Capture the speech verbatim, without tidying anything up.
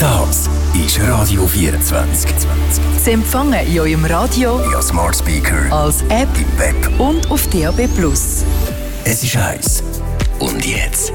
Das ist Radio vierundzwanzig. Sie empfangen in eurem Radio, Ja, Smart Speaker, als App im Web. und auf D A B plus. Es ist heiß. Und jetzt